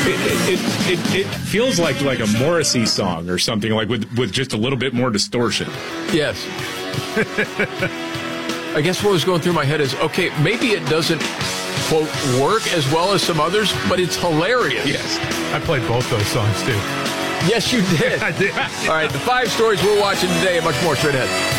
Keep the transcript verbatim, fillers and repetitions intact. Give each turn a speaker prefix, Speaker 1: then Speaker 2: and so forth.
Speaker 1: It, it, it, it feels like like a Morrissey song or something, like with, with just a little bit more distortion.
Speaker 2: Yes. I guess what was going through my head is, okay, maybe it doesn't, quote, work as well as some others, but it's hilarious.
Speaker 1: Yes.
Speaker 3: I played both those songs, too.
Speaker 2: Yes, you did.
Speaker 3: I did.
Speaker 2: All right, the five stories we're watching today and much more straight ahead.